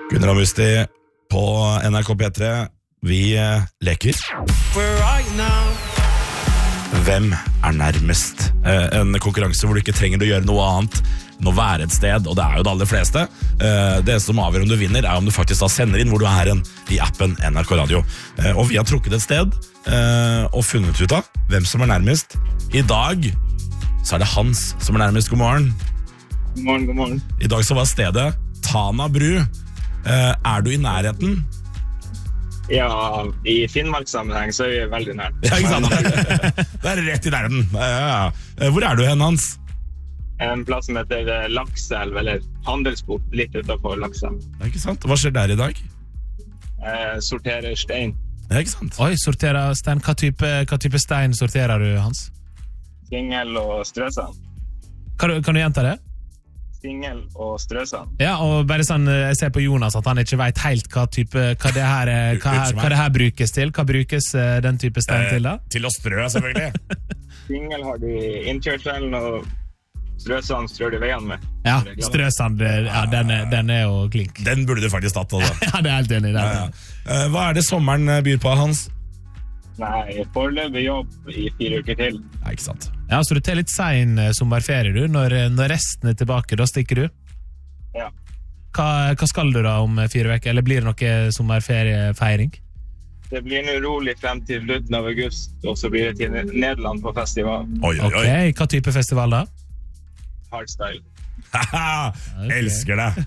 Gunnar og Musti på NRK P3. Vi leker. Hvem nærmest? En konkurranse hvor du ikke trenger å gjøre noe annet enn å være et sted, og det jo det aller fleste. Det som avgjør om du vinner om du faktisk da sender inn hvor du hen i appen NRK Radio. Og vi har trukket et sted og funnet ut av hvem som nærmest. I dag så det Hans som nærmest. God morgen. God morgen. I dag så var stedet Tana bru. Du i nærheten? Ja, i Finnmarkssammenheng så vi veldig nært. Ja, ikke sant? Det rett i nærheten. Ja. Hvor du hen, Hans? En plass som heter Lakselv, eller Handelsport, litt utenfor Lakselv. Ja, ikke sant? Hva skjer der i dag? Sorterer stein. Ja, ikke sant? Oi, sorterer stein. Hva type stein sorterer du, Hans? Singel og strøsand. Kan du gjenta det? Singel og strøsand. Ja, og bare sånn, jeg ser på Jonas at han ikke vet helt hva det her brukes til. Hva brukes den type stein til da? Til å strø, selvfølgelig. Singel har du i innkjørselen, og strøsand strør du veiene med. Ja, strøsand, den jo klink. Den burde du faktisk tatt, altså. Ja, det helt enig i det. Ja. Hva det sommeren byr på, Hans? Nei, foreløpig jobb i 4 uker til. Ja, ikke sant. Ja, så du tar litt sein sommerferie du, når resten tilbake, da stikker du? Ja. Hva skal du da om 4 uker, eller blir det noe sommerferiefeiring? Det blir nå rolig frem til slutten av august, og så blir det til Nederland på festival. Oi. Ok, hva type festival da? Hardstyle. Okay. Elsker det.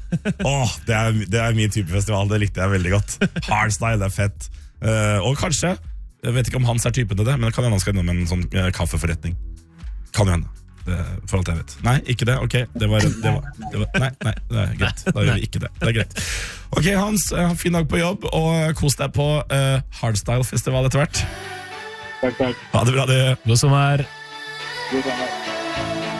Det min type festival, det likte jeg veldig godt. Hardstyle, det fett. Og kanskje, jeg vet ikke om Hans typen til det, men det kan hende han skal innom en sånn kaffeforretning. Kan jo hende, for alt jeg vet. Nei, ikke det, ok. Det var nei, det greit. Da gjør vi ikke det, det greit. Ok, Hans, fin dag på jobb, og kos deg på Hardstyle-festival etter hvert. Takk. Ha det bra, det. God sommer. God sommer.